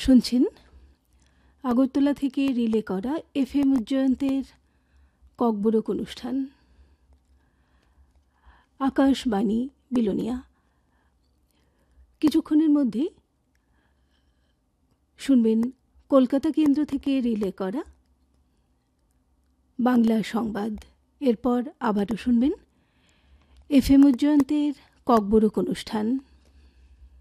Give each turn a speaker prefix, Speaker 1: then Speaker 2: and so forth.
Speaker 1: শুনছেন আগরতলা থেকে রিলে করা FM উজ্জয়ন্তের ককবরক অনুষ্ঠান। আকাশবাণী বিলোনিয়া। কিছুক্ষণের মধ্যে শুনবেন কলকাতা কেন্দ্র থেকে রিলে করা বাংলা সংবাদ। এরপর আবারও শুনবেন FM উজ্জয়ন্তের ককবরক অনুষ্ঠান।